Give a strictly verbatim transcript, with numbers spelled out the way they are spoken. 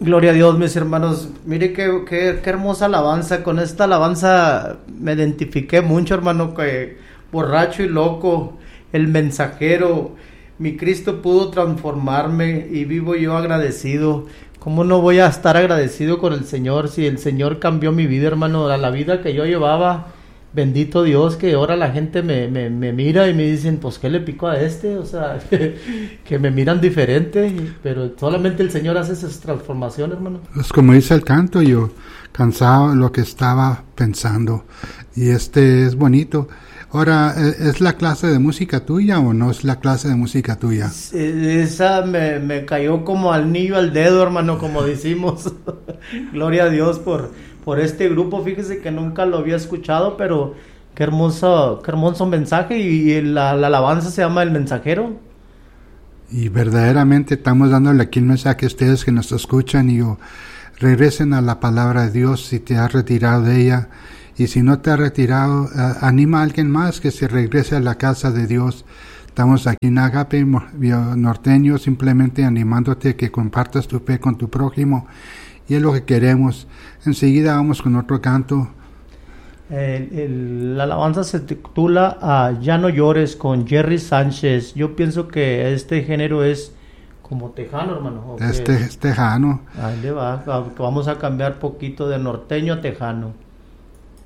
Gloria a Dios, mis hermanos. Mire qué, qué, qué hermosa alabanza. Con esta alabanza me identifiqué mucho, hermano, que borracho y loco, el mensajero, mi Cristo pudo transformarme y vivo yo agradecido. ¿Cómo no voy a estar agradecido con el Señor si el Señor cambió mi vida, hermano? A la vida que yo llevaba, bendito Dios, que ahora la gente me, me, me mira y me dicen, pues, ¿qué le picó a este? O sea, que me miran diferente, pero solamente el Señor hace esas transformaciones, hermano. Es como dice el canto, yo cansaba lo que estaba pensando, y este es bonito. Ahora, ¿es la clase de música tuya o no es la clase de música tuya? Esa me, me cayó como anillo al dedo, hermano, como decimos. Gloria a Dios por, por este grupo. Fíjese que nunca lo había escuchado, pero qué hermoso, qué hermoso mensaje. Y la, la alabanza se llama El Mensajero. Y verdaderamente estamos dándole aquí el mensaje a ustedes que nos escuchan, y yo, regresen a la palabra de Dios si te has retirado de ella. Y si no te has retirado, uh, anima a alguien más que se regrese a la casa de Dios. Estamos aquí en Agape Norteño, simplemente animándote a que compartas tu fe con tu prójimo. Y es lo que queremos. Enseguida vamos con otro canto. El, el, la alabanza se titula uh, Ya no llores, con Jerry Sánchez. Yo pienso que este género es como tejano, hermano. Este es tejano. Ahí le va. Vamos a cambiar poquito de norteño a tejano.